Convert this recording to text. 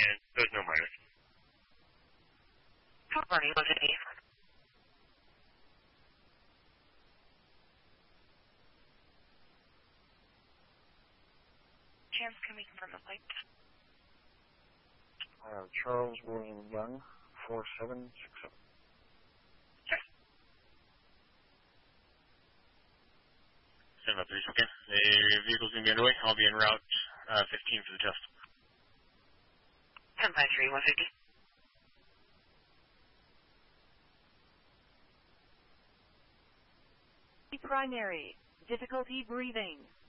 and there's no minus. Running 150. Chance, can we confirm the flight? Charles William Young, 4767. Sure. 703, okay. The vehicle's going to be underway. I'll be en route 15 for the test. 753, 150. Primary, difficulty breathing.